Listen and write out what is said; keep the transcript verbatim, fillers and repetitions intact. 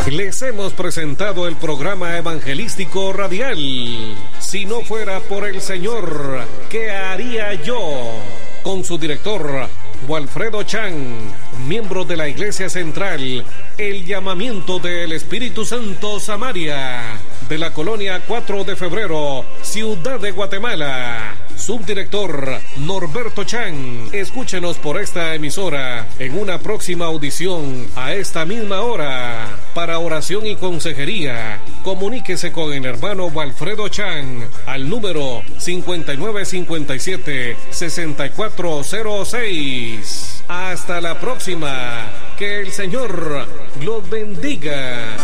Les hemos presentado el programa evangelístico radial. Si no fuera por el Señor, ¿qué haría yo? Con su director, Walfredo Chan, miembro de la Iglesia Central, el llamamiento del Espíritu Santo Samaria, de la colonia cuatro de febrero, Ciudad de Guatemala. Subdirector Norberto Chan. Escúchenos por esta emisora en una próxima audición a esta misma hora. Para oración y consejería, comuníquese con el hermano Walfredo Chan al número cincuenta y nueve cincuenta y siete, sesenta y cuatro cero seis. Hasta la próxima. Que el Señor los bendiga.